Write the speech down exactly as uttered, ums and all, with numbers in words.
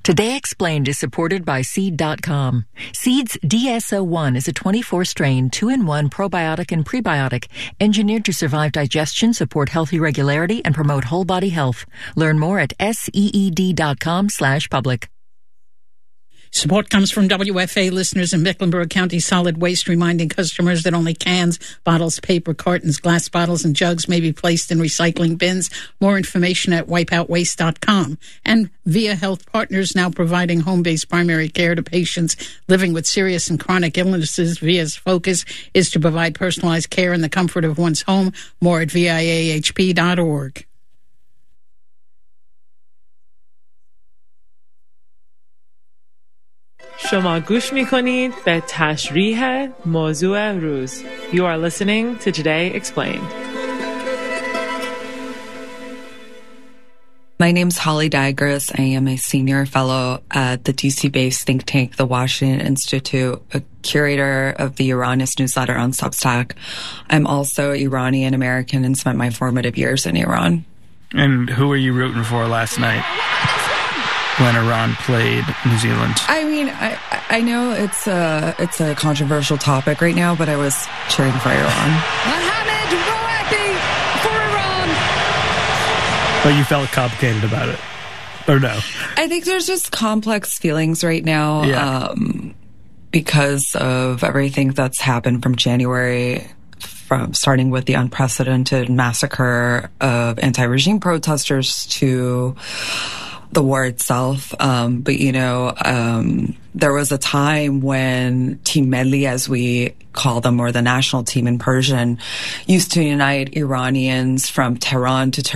Today Explained is supported by Seed dot com. Seed's D S O one is a twenty-four strain, two in one probiotic and prebiotic, engineered to survive digestion, support healthy regularity, and promote whole body health. Learn more at seed dot com slash public. Support comes from W F A listeners in Mecklenburg County Solid Waste, reminding customers that only cans, bottles, paper, cartons, glass bottles, and jugs may be placed in recycling bins. More information at wipeout waste dot com. And Via Health Partners, now providing home-based primary care to patients living with serious and chronic illnesses. Via's focus is to provide personalized care in the comfort of one's home. More at V I A H P dot org. شما گوش میکنید به تشریح موضوع روز. You are listening to Today Explained. My name's Holly Digris. I am a senior fellow at the D C-based think tank, the Washington Institute, a curator of the Iranist newsletter on Substack. I'm also Iranian-American and spent my formative years in Iran. And who were you rooting for last night when Iran played New Zealand? I mean, I, I know it's a, it's a controversial topic right now, but I was cheering for Iran. Mohamed Rouati for Iran. But you felt complicated about it, or no? I think there's just complex feelings right now, Yeah. um, because of everything that's happened from January, from starting with the unprecedented massacre of anti-regime protesters to the war itself. Um, but, you know, um, there was a time when Team Melli, as we call them, or the national team in Persian, used to unite Iranians from Tehran to